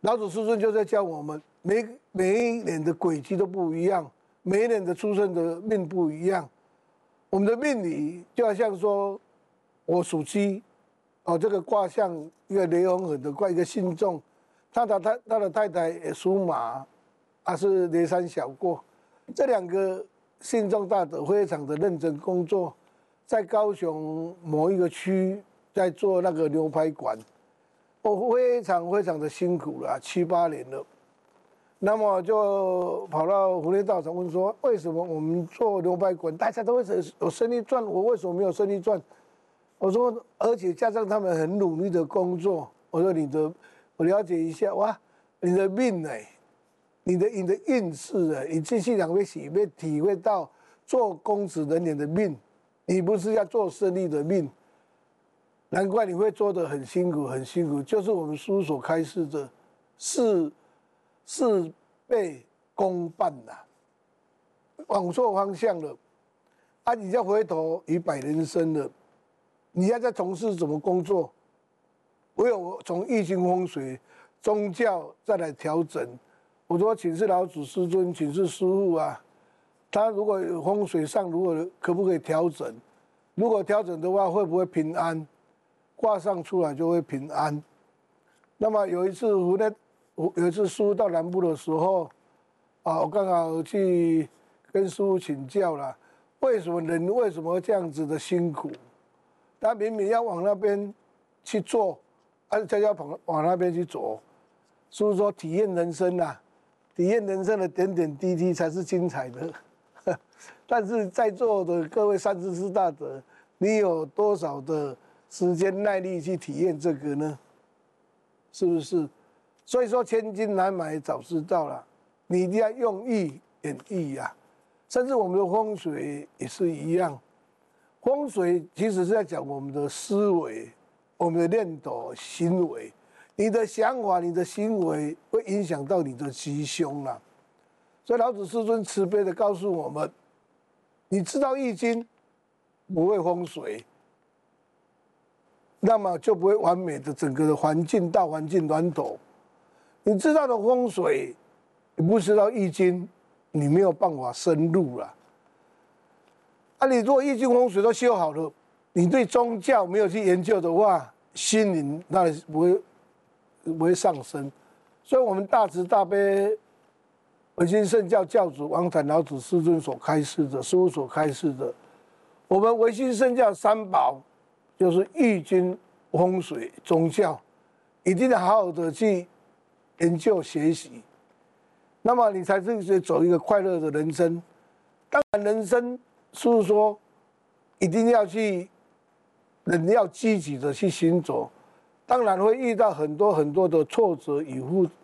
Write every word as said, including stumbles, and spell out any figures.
老子师尊就在教我们，每每一年的轨迹都不一样，每一年的出生的命不一样。我们的命理就好像说，我属鸡，哦，这个卦象一个雷洪狠的卦，一个信众，他的他他的太太也属马，啊是雷山小过，这两个信众大德非常的认真工作，在高雄某一个区在做那个牛排馆，哦，非常非常的辛苦了，七八年了。那么就跑到福建道场问说，为什么我们做牛排馆，大家都会有生意赚，我为什么没有生意赚？我说，而且加上他们很努力的工作，我说你的，我了解一下，哇，你的命哎，你的你的运势哎，你继续两位洗被体会到做公职人员的命，你不是要做生意的命，难怪你会做得很辛苦很辛苦，就是我们书所开示的事事倍功半呐，往错方向了，啊，你要回头一百人生了。你要在从事什么工作？唯有从易经风水、宗教再来调整。我说请示老祖师尊，请示师父啊，他如果有风水上如果可不可以调整？如果调整的话，会不会平安？卦上出来就会平安。那么有一次我呢，有一次师父到南部的时候，啊，我刚好去跟师父请教了，为什么人为什么这样子的辛苦？他明明要往那边去做，啊，他要往往那边去走，所以说体验人生啊，体验人生的点点滴滴才是精彩的。但是在座的各位三知识大德，你有多少的时间耐力去体验这个呢？是不是？所以说千金难买早知道了，你一定要用意演绎呀。甚至我们的风水也是一样。风水其实是在讲我们的思维、我们的念头、行为。你的想法、你的行为会影响到你的吉凶啦。所以老子师尊慈悲的告诉我们：你知道易经，不会风水，那么就不会完美的整个的环境大环境暖斗。你知道的风水，你不知道易经，你没有办法深入啦。啊，你如果易经风水都修好了，你对宗教没有去研究的话，心灵那不会不会上升。所以，我们大慈大悲维新圣教教主王禅老子师尊所开示的，师父所开示的，我们维新圣教三宝就是易经、风水、宗教，一定要好好的去研究学习，那么你才是走一个快乐的人生。当然，人生。是说，一定要去，人要积极的去行走，当然会遇到很多很多的挫折与